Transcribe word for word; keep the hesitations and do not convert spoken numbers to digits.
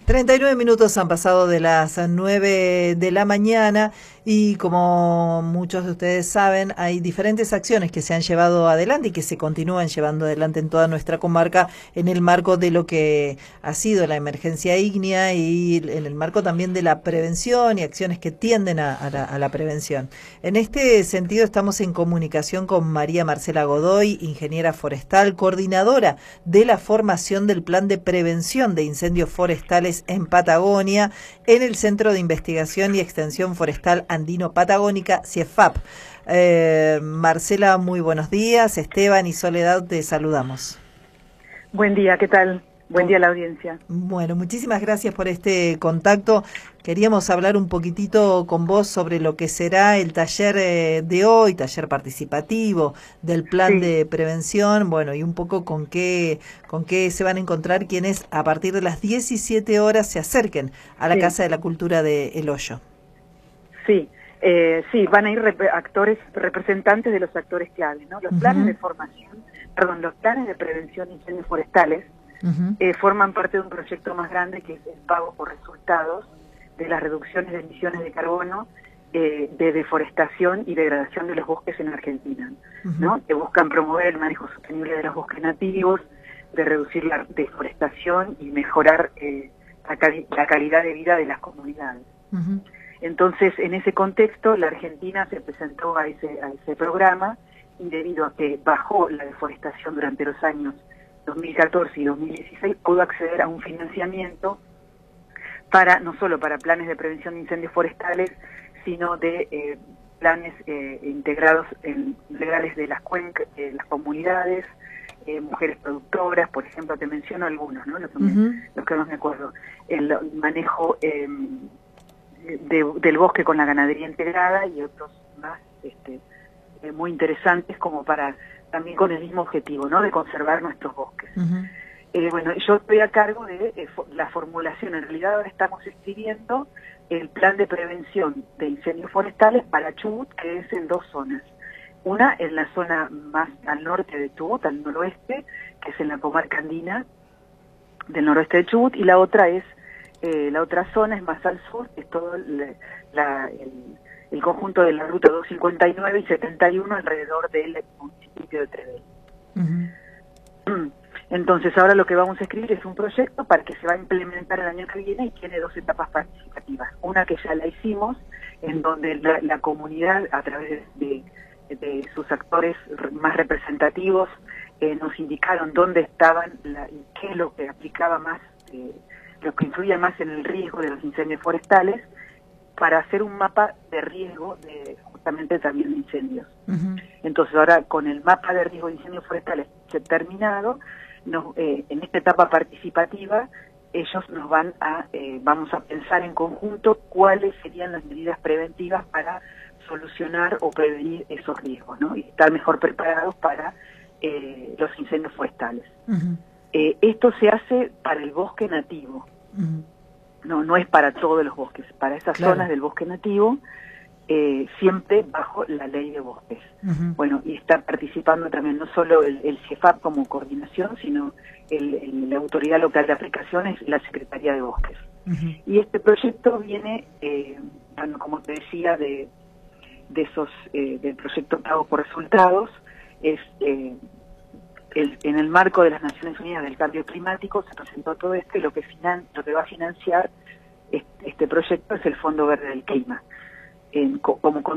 treinta y nueve minutos han pasado de las nueve de la mañana y como muchos de ustedes saben, hay diferentes acciones que se han llevado adelante y que se continúan llevando adelante en toda nuestra comarca en el marco de lo que ha sido la emergencia ígnea y en el marco también de la prevención y acciones que tienden a, a, la, a la prevención. En este sentido estamos en comunicación con María Marcela Godoy, ingeniera forestal, coordinadora de la formación del Plan de Prevención de Incendios Forestales en Patagonia, en el Centro de Investigación y Extensión Forestal Andino-Patagónica, CIEFAP. Eh, Marcela, muy buenos días. Esteban y Soledad, te saludamos. Buen día, ¿qué tal? Buen día a la audiencia. Bueno, muchísimas gracias por este contacto. Queríamos hablar un poquitito con vos sobre lo que será el taller eh, de hoy, taller participativo del plan Sí. de prevención, bueno, y un poco con qué con qué se van a encontrar quienes a partir de las diecisiete horas se acerquen a la Sí. Casa de la Cultura de El Hoyo. Sí, eh, sí, van a ir rep actores, representantes de los actores clave, ¿no? Los Uh-huh. planes de formación, perdón, los planes de prevención de incendios forestales Uh-huh. eh, forman parte de un proyecto más grande que es el pago por resultados de las reducciones de emisiones de carbono, eh, de deforestación y degradación de los bosques en Argentina, Uh-huh. ¿no? Que buscan promover el manejo sostenible de los bosques nativos, de reducir la deforestación y mejorar eh, la, cali la calidad de vida de las comunidades. Uh-huh. Entonces, en ese contexto, la Argentina se presentó a ese, a ese programa y debido a que bajó la deforestación durante los años dos mil catorce y dos mil dieciséis, pudo acceder a un financiamiento para no solo para planes de prevención de incendios forestales, sino de eh, planes eh, integrados en legales de las cuencas, de las comunidades, eh, mujeres productoras, por ejemplo, te menciono algunos, ¿no? Los que, Uh-huh. me, los que más me acuerdo. El manejo eh, de, del bosque con la ganadería integrada y otros más este, eh, muy interesantes como para también con el mismo objetivo, ¿no? De conservar nuestros bosques. Uh-huh. Eh, bueno, yo estoy a cargo de eh, la formulación. En realidad ahora estamos escribiendo el plan de prevención de incendios forestales para Chubut, que es en dos zonas. Una en la zona más al norte de Chubut, al noroeste, que es en la comarca andina del noroeste de Chubut, y la otra es eh, la otra zona es más al sur, que es todo el, la, el, el conjunto de la ruta doscientos cincuenta y nueve y setenta y uno alrededor del municipio de Trebel. Uh-huh. Entonces ahora lo que vamos a escribir es un proyecto para que se va a implementar el año que viene y tiene dos etapas participativas. Una que ya la hicimos, en donde la, la comunidad, a través de, de, de sus actores más representativos, eh, nos indicaron dónde estaban la, y qué es lo que aplicaba más, eh, lo que influía más en el riesgo de los incendios forestales, para hacer un mapa de riesgo de justamente también de incendios. Uh-huh. Entonces ahora con el mapa de riesgo de incendios forestales terminado, nos, eh, en esta etapa participativa ellos nos van a, eh, vamos a pensar en conjunto cuáles serían las medidas preventivas para solucionar o prevenir esos riesgos, ¿no? Y estar mejor preparados para eh, los incendios forestales. Uh-huh. Eh, esto se hace para el bosque nativo. Uh-huh. No, no es para todos los bosques, para esas Claro. zonas del bosque nativo, eh, siempre bajo la ley de bosques. Uh-huh. Bueno, y está participando también no solo el, el CIEFAP como coordinación, sino el, el, la Autoridad Local de Aplicaciones y la Secretaría de Bosques. Uh-huh. Y este proyecto viene, eh, bueno, como te decía, de, de esos eh, del proyecto Pago por Resultados, es eh, el, en el marco de las Naciones Unidas del Cambio Climático se presentó todo esto y lo que, finan, lo que va a financiar este, este proyecto es el Fondo Verde del Clima. En, como